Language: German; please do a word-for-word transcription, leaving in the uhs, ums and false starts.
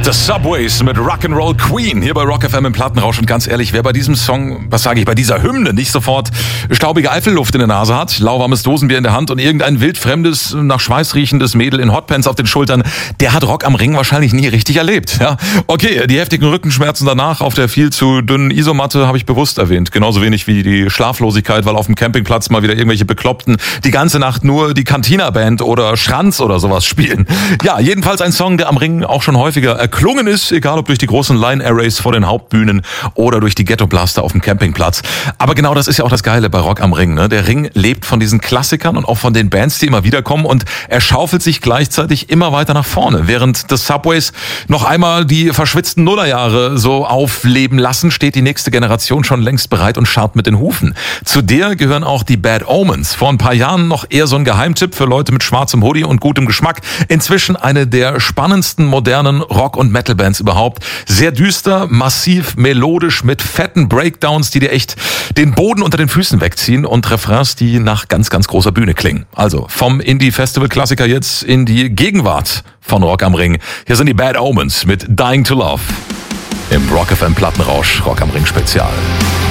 The Subways mit Rock'n'Roll Queen hier bei Rock F M im Plattenrausch. Und ganz ehrlich, wer bei diesem Song, was sage ich, bei dieser Hymne nicht sofort staubige Eifelluft in der Nase hat, lauwarmes Dosenbier in der Hand und irgendein wildfremdes, nach Schweiß riechendes Mädel in Hotpants auf den Schultern, der hat Rock am Ring wahrscheinlich nie richtig erlebt. Ja, okay, die heftigen Rückenschmerzen danach auf der viel zu dünnen Isomatte habe ich bewusst erwähnt. Genauso wenig wie die Schlaflosigkeit, weil auf dem Campingplatz mal wieder irgendwelche Bekloppten die ganze Nacht nur die Cantina-Band oder Schranz oder sowas spielen. Ja, jedenfalls ein Song, der am Ring auch schon häufiger erklungen ist, egal ob durch die großen Line-Arrays vor den Hauptbühnen oder durch die Ghetto-Blaster auf dem Campingplatz. Aber genau das ist ja auch das Geile bei Rock am Ring. Ne? Der Ring lebt von diesen Klassikern und auch von den Bands, die immer wieder kommen, und er schaufelt sich gleichzeitig immer weiter nach vorne. Während The Subways noch einmal die verschwitzten Nullerjahre so aufleben lassen, steht die nächste Generation schon längst bereit und scharrt mit den Hufen. Zu der gehören auch die Bad Omens. Vor ein paar Jahren noch eher so ein Geheimtipp für Leute mit schwarzem Hoodie und gutem Geschmack. Inzwischen eine der spannendsten modernen Rock- und Metal-Bands überhaupt. Sehr düster, massiv, melodisch mit fetten Breakdowns, die dir echt den Boden unter den Füßen wegziehen, und Refrains, die nach ganz, ganz großer Bühne klingen. Also vom Indie-Festival-Klassiker jetzt in die Gegenwart von Rock am Ring. Hier sind die Bad Omens mit Dying to Love im Rock F M Plattenrausch Rock am Ring Spezial.